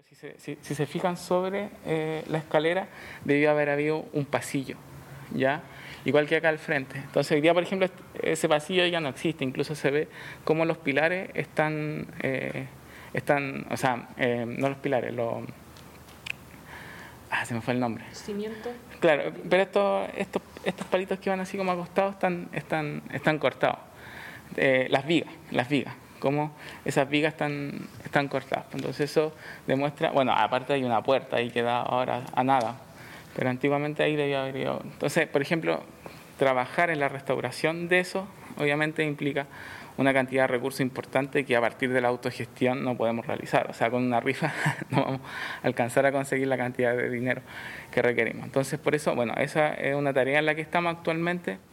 Si se fijan sobre la escalera, debió haber habido un pasillo, ¿ya? Igual que acá al frente. Entonces hoy día, por ejemplo, ese pasillo ya no existe. Incluso se ve cómo los pilares o sea, no los pilares, se me fue el nombre. Cimiento. Claro, pero estos palitos que van así como acostados están cortados. Las vigas, como esas vigas están cortadas. Entonces eso demuestra, bueno, aparte hay una puerta ahí que da ahora a nada, pero antiguamente ahí debía haber ido. Entonces, por ejemplo, trabajar en la restauración de eso obviamente implica una cantidad de recursos importante que a partir de la autogestión no podemos realizar. O sea, con una rifa no vamos a alcanzar a conseguir la cantidad de dinero que requerimos. Entonces, por eso, bueno, esa es una tarea en la que estamos actualmente.